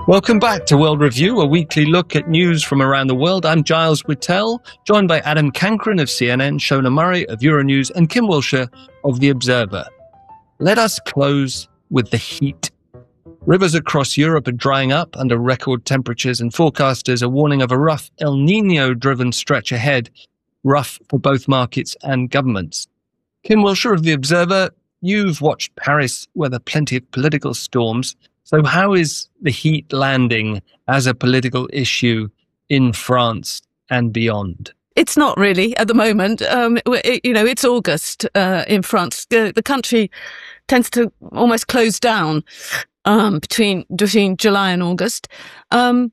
Welcome back to World Review, a weekly look at news from around the world. I'm Giles Whittell, joined by Adam Cancran of CNN, Shona Murray of Euronews, and Kim Wilshire of The Observer. Let us close with the heat. Rivers across Europe are drying up under record temperatures, and forecasters are warning of a rough El Niño-driven stretch ahead, rough for both markets and governments. Kim Wilshire of The Observer, you've watched Paris weather plenty of political storms. So how is the heat landing as a political issue in France and beyond? It's not really at the moment. It's August in France. The country tends to almost close down between July and August. And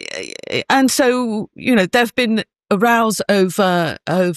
so, there have been a rows over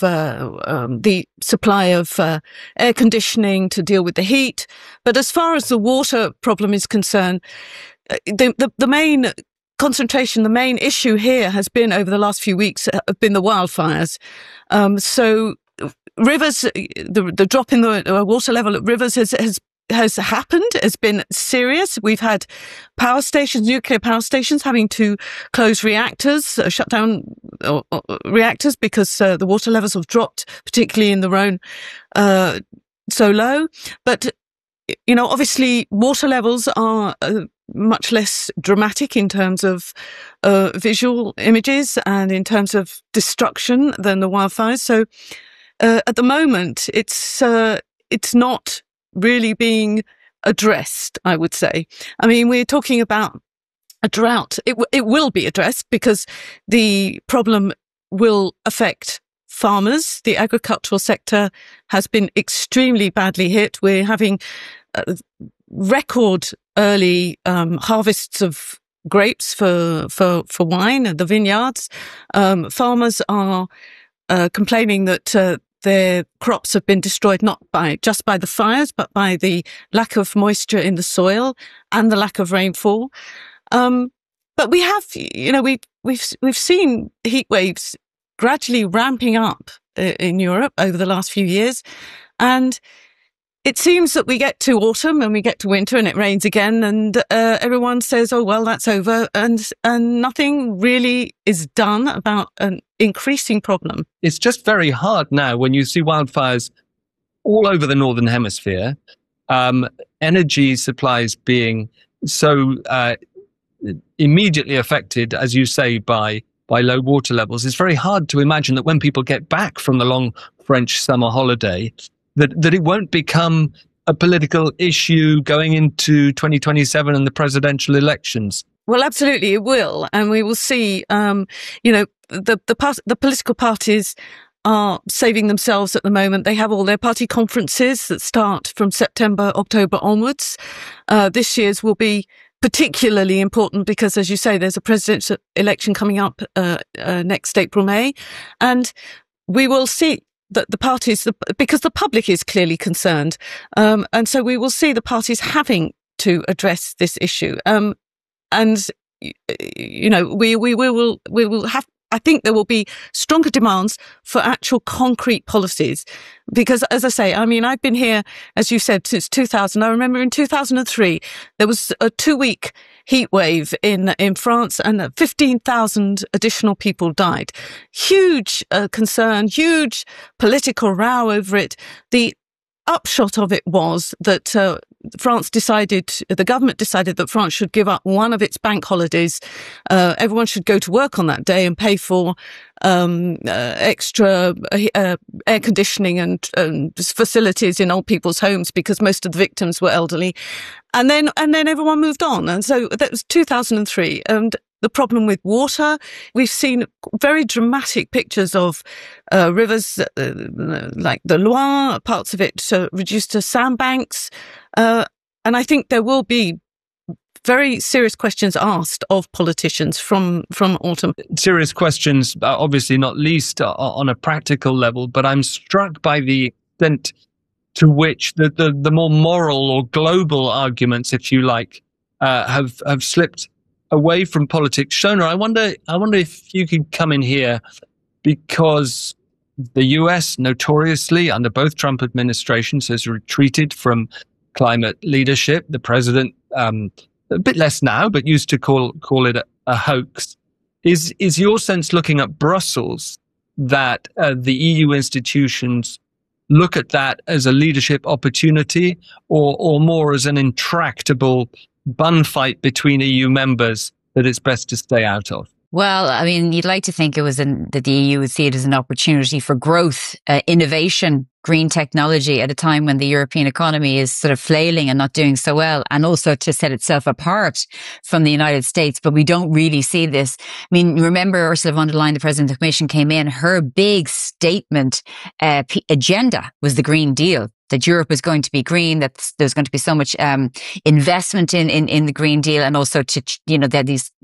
the supply of air conditioning to deal with the heat. But as far as the water problem is concerned, the main concentration, the main issue here has been over the last few weeks have been the wildfires. So rivers, the drop in the water level at rivers has happened, has been serious. We've had nuclear power stations having to close reactors, shut down reactors because the water levels have dropped, particularly in the Rhone, so low. But, obviously water levels are much less dramatic in terms of visual images and in terms of destruction than the wildfires. So at the moment, it's not really being addressed, I would say. I mean, we're talking about a drought. It will be addressed because the problem will affect farmers. The agricultural sector has been extremely badly hit. We're having record early harvests of grapes for wine at the vineyards. Farmers are complaining that their crops have been destroyed not just by the fires, but by the lack of moisture in the soil and the lack of rainfall. But we have, we've seen heat waves gradually ramping up in Europe over the last few years, and it seems that we get to autumn and we get to winter and it rains again, and everyone says, "Oh well, that's over," and nothing really is done about an increasing problem. It's just very hard now when you see wildfires all over the Northern Hemisphere, energy supplies being so immediately affected, as you say, by low water levels. It's very hard to imagine that when people get back from the long French summer holiday, that it won't become a political issue going into 2027 and the presidential elections. Well, absolutely, it will. And we will see, the political parties are saving themselves at the moment. They have all their party conferences that start from September, October onwards. This year's will be particularly important because, as you say, there's a presidential election coming up next April, May. And we will see that the parties, because the public is clearly concerned. And so we will see the parties having to address this issue. We will have, I think there will be stronger demands for actual concrete policies. Because, as I say, I mean, I've been here, as you said, since 2000. I remember in 2003, there was a 2-week heat wave in France and 15,000 additional people died. Huge concern, huge political row over it. The upshot of it was that the government decided that France should give up one of its bank holidays. Everyone should go to work on that day and pay for extra air conditioning and facilities in old people's homes because most of the victims were elderly. And then everyone moved on. And so that was 2003. And the problem with water, we've seen very dramatic pictures of rivers like the Loire, parts of it reduced to sandbanks. And I think there will be very serious questions asked of politicians from autumn. Serious questions, obviously not least on a practical level, but I'm struck by the extent to which the more moral or global arguments, if you like, have slipped away from politics. Shona, I wonder if you could come in here, because the US notoriously under both Trump administrations has retreated from climate leadership. The president a bit less now, but used to call it a hoax. Is your sense, looking at Brussels, that the EU institutions look at that as a leadership opportunity, or more as an intractable bun fight between EU members that it's best to stay out of? Well, I mean, you'd like to think it was that the EU would see it as an opportunity for growth, innovation, green technology at a time when the European economy is sort of flailing and not doing so well, and also to set itself apart from the United States. But we don't really see this. I mean, remember Ursula von der Leyen, the President of the Commission, came in, her big statement agenda was the Green Deal. That Europe was going to be green, that there's going to be so much investment in the Green Deal, and also to, that these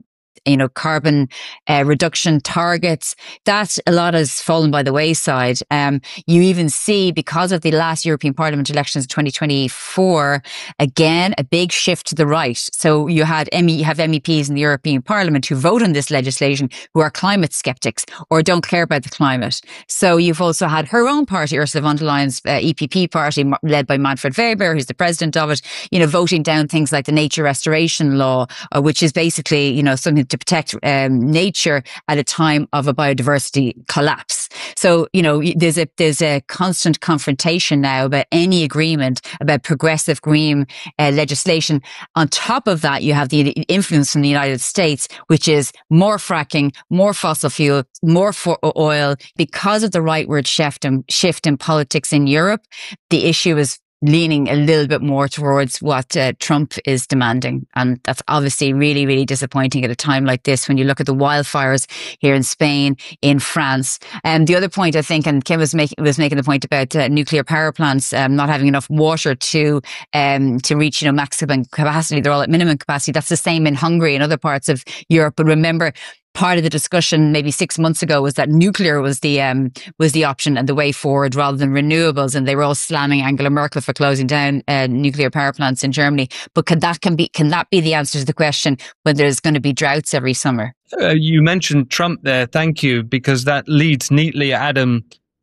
carbon reduction targets. That a lot has fallen by the wayside. You even see, because of the last European Parliament elections in 2024, again, a big shift to the right. So you have MEPs in the European Parliament who vote on this legislation who are climate skeptics or don't care about the climate. So you've also had her own party, Ursula von der Leyen's EPP party, led by Manfred Weber, who's the president of it, voting down things like the nature restoration law, which is basically, something to protect nature at a time of a biodiversity collapse. So, there's a constant confrontation now about any agreement about progressive green legislation. On top of that, you have the influence from the United States, which is more fracking, more fossil fuel, more oil. Because of the rightward shift in politics in Europe, the issue is leaning a little bit more towards what Trump is demanding. And that's obviously really, really disappointing at a time like this when you look at the wildfires here in Spain, in France. And the other point, I think, and Kim was making the point about nuclear power plants not having enough water to reach, maximum capacity. They're all at minimum capacity. That's the same in Hungary and other parts of Europe. But remember, part of the discussion maybe 6 months ago was that nuclear was the option and the way forward rather than renewables, and they were all slamming Angela Merkel for closing down nuclear power plants in Germany. But can that be the answer to the question when there's going to be droughts every summer? You mentioned Trump there, thank you, because that leads neatly, Adam,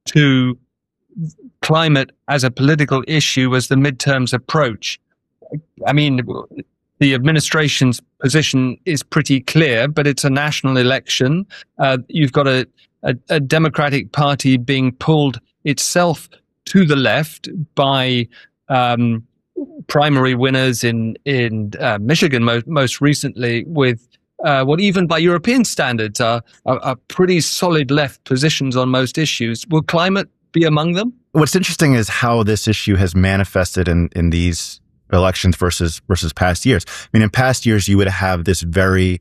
to climate as a political issue as the midterms approach. I mean, the administration's position is pretty clear, but it's a national election. You've got a Democratic Party being pulled itself to the left by primary winners in Michigan most recently, with what even by European standards are pretty solid left positions on most issues. Will climate be among them? What's interesting is how this issue has manifested in these elections versus past years. I mean, in past years, you would have this very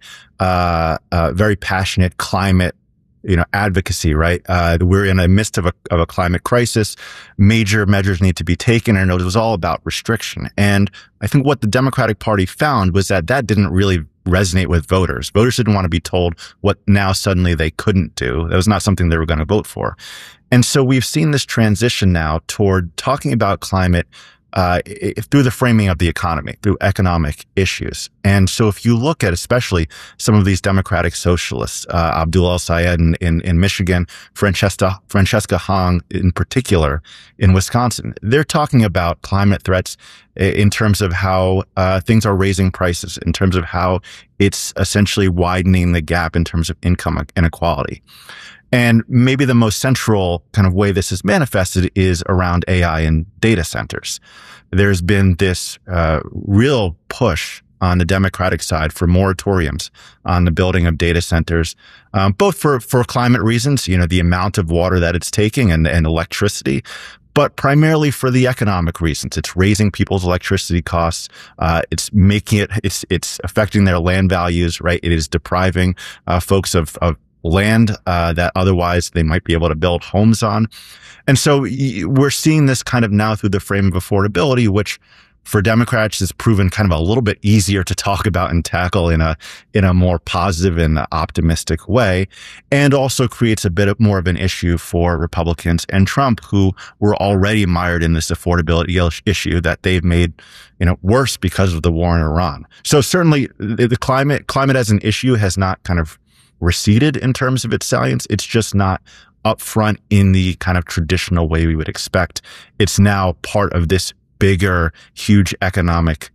passionate climate, advocacy, right? We're in the midst of a climate crisis. Major measures need to be taken. And it was all about restriction. And I think what the Democratic Party found was that didn't really resonate with voters. Voters didn't want to be told what now suddenly they couldn't do. That was not something they were going to vote for. And so we've seen this transition now toward talking about climate through the framing of the economy, through economic issues. And so if you look at especially some of these democratic socialists, Abdul El-Sayed in Michigan, Francesca Hong in particular in Wisconsin, they're talking about climate threats in terms of how things are raising prices, in terms of how it's essentially widening the gap in terms of income inequality. And maybe the most central kind of way this is manifested is around AI and data centers. There's been this real push on the Democratic side for moratoriums on the building of data centers, both for climate reasons, the amount of water that it's taking and electricity, but primarily for the economic reasons. It's raising people's electricity costs. It's making it's affecting their land values, right? It is depriving folks of land that otherwise they might be able to build homes on. And so we're seeing this kind of now through the frame of affordability, which for Democrats has proven kind of a little bit easier to talk about and tackle in a more positive and optimistic way, and also creates a bit more of an issue for Republicans and Trump, who were already mired in this affordability issue that they've made worse because of the war in Iran. So certainly the climate as an issue has not kind of receded in terms of its salience. It's just not upfront in the kind of traditional way we would expect. It's now part of this bigger, huge economic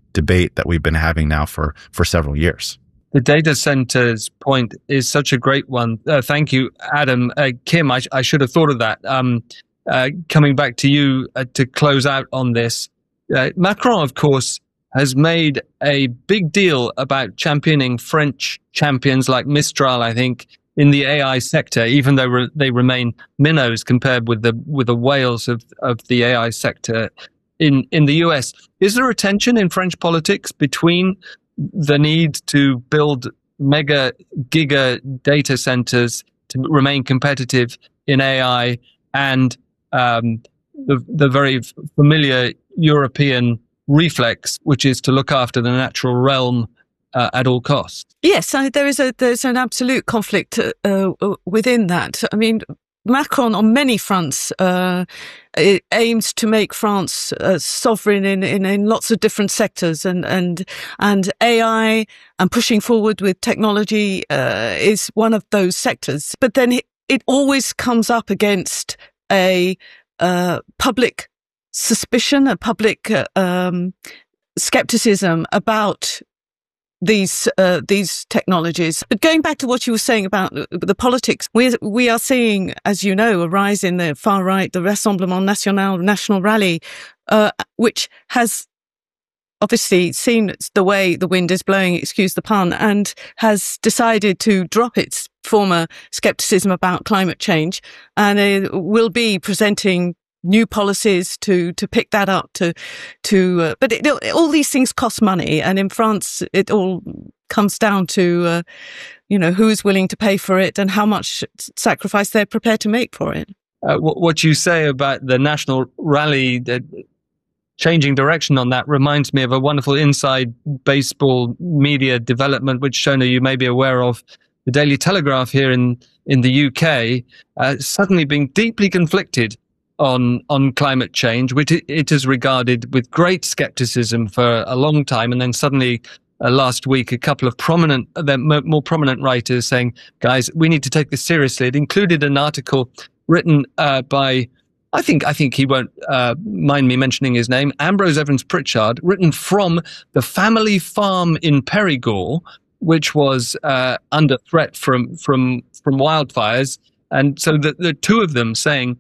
debate that we've been having now for several years. The data centers point is such a great one. Thank you, Adam. Kim, I should have thought of that. Coming back to you to close out on this, Macron, of course, has made a big deal about championing French champions like Mistral, I think, in the AI sector, even though they remain minnows compared with the whales of the AI sector in the US. Is there a tension in French politics between the need to build giga data centers to remain competitive in AI and the very familiar European reflex, which is to look after the natural realm at all costs? Yes, there's an absolute conflict within that. I mean, Macron, on many fronts, aims to make France sovereign in lots of different sectors, and AI and pushing forward with technology is one of those sectors. But then it always comes up against a public suspicion, a public skepticism about these technologies. But going back to what you were saying about the politics, we are seeing, as you know, a rise in the far right, the Rassemblement National, National Rally, which has obviously seen the way the wind is blowing, excuse the pun, and has decided to drop its former skepticism about climate change, and it will be presenting new policies to pick that up, but all these things cost money, and in France it all comes down to who's willing to pay for it and how much sacrifice they're prepared to make for it. What you say about the National Rally, the changing direction on that, reminds me of a wonderful inside baseball media development, which, Shona, you may be aware of. The Daily Telegraph here in the UK suddenly being deeply conflicted on climate change, which it has regarded with great skepticism for a long time. And then suddenly last week, a couple of more prominent writers saying, guys, we need to take this seriously. It included an article written by, I think he won't mind me mentioning his name, Ambrose Evans Pritchard, written from the family farm in Perigord, which was under threat from wildfires. And so the two of them saying,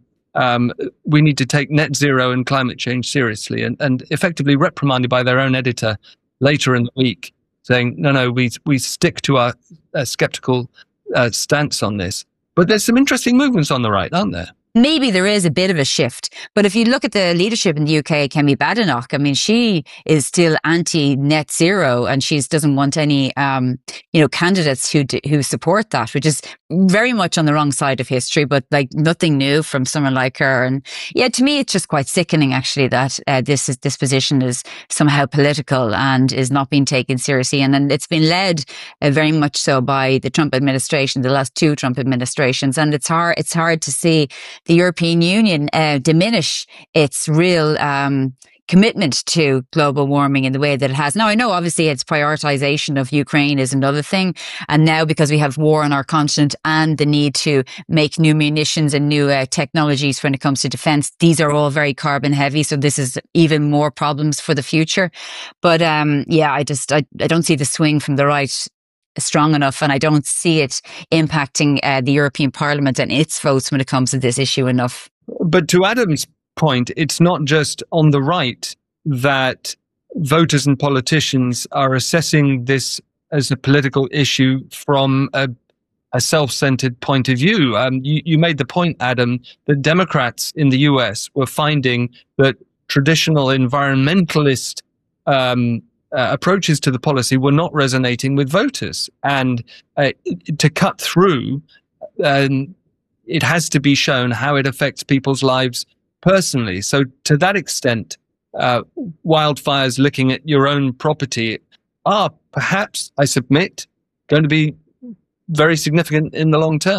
we need to take net zero and climate change seriously, and effectively reprimanded by their own editor later in the week, saying, no, we stick to our skeptical stance on this. But there's some interesting movements on the right, aren't there? Maybe there is a bit of a shift, but if you look at the leadership in the UK, Kemi Badenoch, I mean, she is still anti-net zero, and she doesn't want any, candidates who support that, which is very much on the wrong side of history, but like nothing new from someone like her. And yeah, to me, it's just quite sickening, actually, that this position is somehow political and is not being taken seriously. And then it's been led very much so by the Trump administration, the last two Trump administrations, and it's hard to see the European Union diminish its real commitment to global warming in the way that it has. Now, I know obviously its prioritization of Ukraine is another thing. And now because we have war on our continent and the need to make new munitions and new technologies when it comes to defense, these are all very carbon heavy. So this is even more problems for the future. But I don't see the swing from the right strong enough, and I don't see it impacting the European Parliament and its votes when it comes to this issue enough. But to Adam's point, it's not just on the right that voters and politicians are assessing this as a political issue from a self-centered point of view. You made the point, Adam, that Democrats in the US were finding that traditional environmentalist approaches to the policy were not resonating with voters. And to cut through, it has to be shown how it affects people's lives personally. So to that extent, wildfires looking at your own property are perhaps, I submit, going to be very significant in the long term.